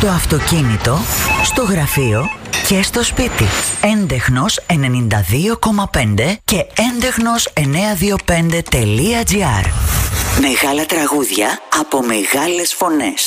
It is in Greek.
στο αυτοκίνητο, στο γραφείο και στο σπίτι. Έντεχνος 92,5 και έντεχνος 925.gr. Μεγάλα τραγούδια από μεγάλες φωνές.